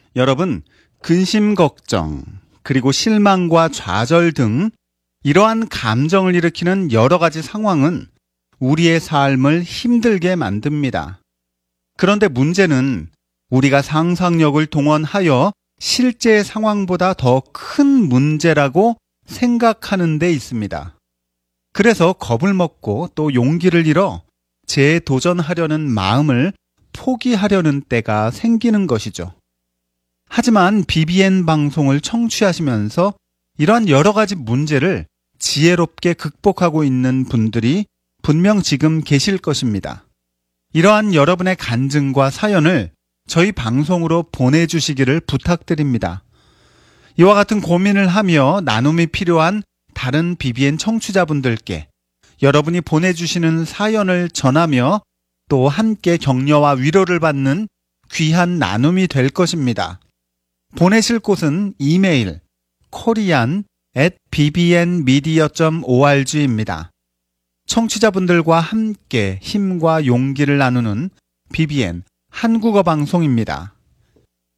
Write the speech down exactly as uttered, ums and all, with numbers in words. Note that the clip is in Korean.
여러분, 근심 걱정, 그리고 실망과 좌절 등 이러한 감정을 일으키는 여러 가지 상황은 우리의 삶을 힘들게 만듭니다. 그런데 문제는 우리가 상상력을 동원하여 실제 상황보다 더 큰 문제라고 생각하는 데 있습니다. 그래서 겁을 먹고 또 용기를 잃어 재도전하려는 마음을 포기하려는 때가 생기는 것이죠. 하지만 비비엔 방송을 청취하시면서 이러한 여러 가지 문제를 지혜롭게 극복하고 있는 분들이 분명 지금 계실 것입니다. 이러한 여러분의 간증과 사연을 저희 방송으로 보내주시기를 부탁드립니다. 이와 같은 고민을 하며 나눔이 필요한 다른 비비엔 청취자분들께 여러분이 보내주시는 사연을 전하며 또 함께 격려와 위로를 받는 귀한 나눔이 될 것입니다. 보내실 곳은 이메일 코리안 앳 비비엔미디어 닷 오알지입니다. 청취자분들과 함께 힘과 용기를 나누는 비비엔 한국어 방송입니다.